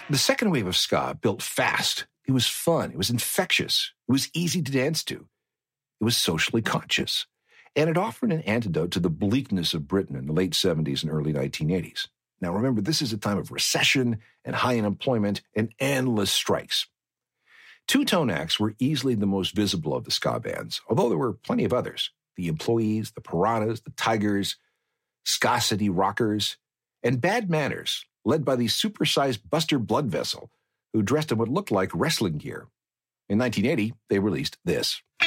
The second wave of ska built fast. It was fun. It was infectious. It was easy to dance to. It was socially conscious. And it offered an antidote to the bleakness of Britain in the late 70s and early 1980s. Now remember, this is a time of recession and high unemployment and endless strikes. Two-tone acts were easily the most visible of the ska bands, although there were plenty of others. The Employees, the Piranhas, the Tigers, Ska City Rockers, and Bad Manners, led by the supersized Buster Bloodvessel, who dressed in what looked like wrestling gear. In 1980, they released this.